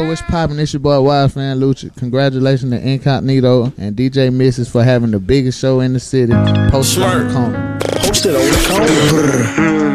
what's poppin'? It's your boy Wild Fan Lucha. Congratulations to Incognito and DJ Misses for having the biggest show in the city. Posted on the corner. Posted on the corner.